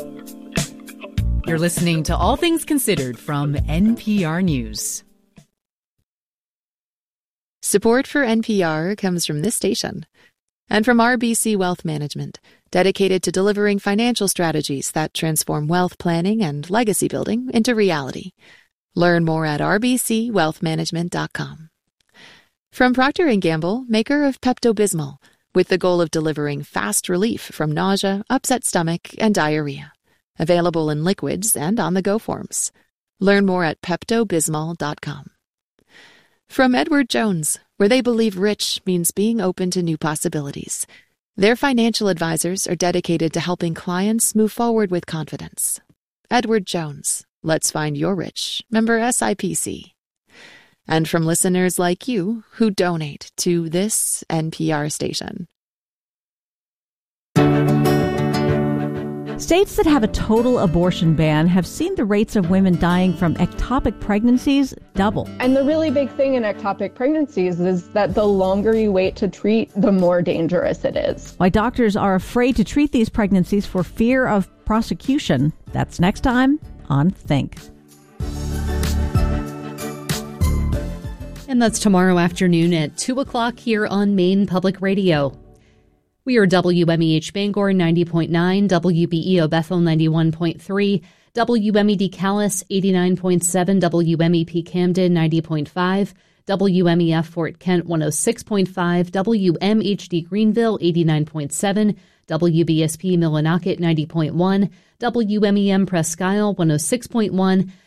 You're listening to All Things Considered from NPR News. Support for NPR comes from this station and from RBC Wealth Management, dedicated to delivering financial strategies that transform wealth planning and legacy building into reality. Learn more at rbcwealthmanagement.com. From Procter & Gamble, maker of Pepto-Bismol, with the goal of delivering fast relief from nausea, upset stomach, and diarrhea. Available in liquids and on-the-go forms. Learn more at peptobismol.com. From Edward Jones, where they believe rich means being open to new possibilities. Their financial advisors are dedicated to helping clients move forward with confidence. Edward Jones, let's find your rich. Member SIPC. And from listeners like you who donate to this NPR station. States that have a total abortion ban have seen the rates of women dying from ectopic pregnancies double. And the really big thing in ectopic pregnancies is that the longer you wait to treat, the more dangerous it is. Why doctors are afraid to treat these pregnancies for fear of prosecution. That's next time on Think. And that's tomorrow afternoon at 2 o'clock here on Maine Public Radio. We are WMEH Bangor 90.9, WBEO Bethel 91.3, WMED Calais 89.7, WMEP Camden 90.5, WMEF Fort Kent 106.5, WMHD Greenville 89.7, WBSP Millinocket 90.1, WMEM Presque Isle 106.1,